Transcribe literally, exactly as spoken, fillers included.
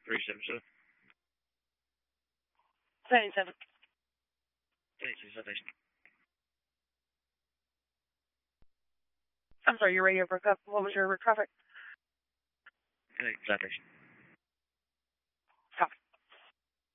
three seven seven. seventy-seven. seventy-two Citation. I'm sorry, your radio broke up. What was your traffic? Okay, Citation.